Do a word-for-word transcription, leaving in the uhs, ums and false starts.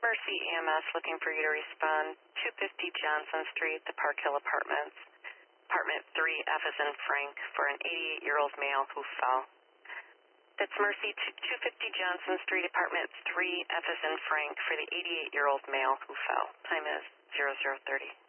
Mercy E M S looking for you to respond. two fifty Johnson Street, the Park Hill Apartments. Apartment three, F as in Frank, for an eighty-eight-year-old male who fell. That's Mercy to two fifty Johnson Street, Apartment three, F as in Frank, for the eighty-eight-year-old male who fell. Time is zero zero thirty.